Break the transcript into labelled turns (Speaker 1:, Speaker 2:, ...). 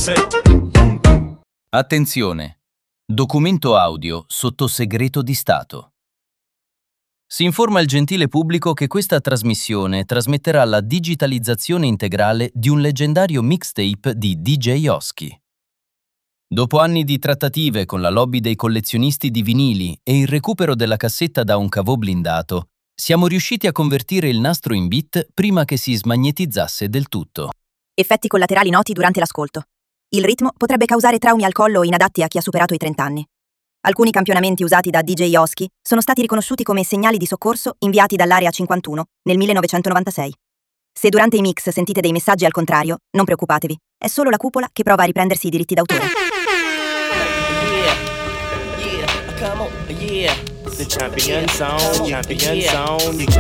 Speaker 1: Attenzione! Documento audio sotto segreto di Stato. Si informa il gentile pubblico che questa trasmissione trasmetterà la digitalizzazione integrale di un leggendario mixtape di DJ Oski. Dopo anni di trattative con la lobby dei collezionisti di vinili e il recupero della cassetta da un cavò blindato, siamo riusciti a convertire il nastro in bit prima che si smagnetizzasse del tutto.
Speaker 2: Effetti collaterali noti durante l'ascolto. Il ritmo potrebbe causare traumi al collo inadatti a chi ha superato i 30 anni. Alcuni campionamenti usati da DJ Oski sono stati riconosciuti come segnali di soccorso inviati dall'Area 51 nel 1996. Se durante i mix sentite dei messaggi al contrario, non preoccupatevi, è solo la cupola che prova a riprendersi i diritti d'autore.
Speaker 3: The champion sound,